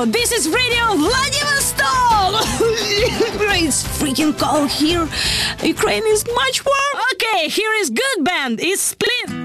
Radio! This is Radio Vladivostok! It's freaking cold here. Ukraine is much warm. Okay, here is good band. It's Split.